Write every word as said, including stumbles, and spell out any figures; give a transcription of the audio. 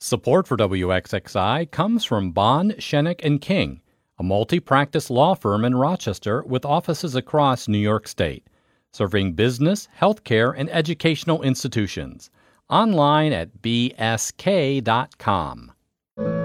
Support for W X X I comes from Bond, Shenick and King, a multi-practice law firm in Rochester with offices across New York State, serving business, healthcare, and educational institutions. Online at b s k dot com.